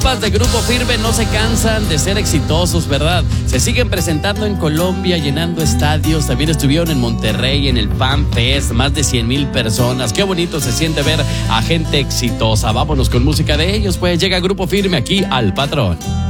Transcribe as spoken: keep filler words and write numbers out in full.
compas de Grupo Firme no se cansan de ser exitosos, ¿verdad? Se siguen presentando en Colombia, llenando estadios. También estuvieron en Monterrey, en el Fan Fest, más de cien mil personas. Qué bonito se siente ver a gente exitosa. Vámonos con música de ellos, pues llega Grupo Firme aquí al Patrón.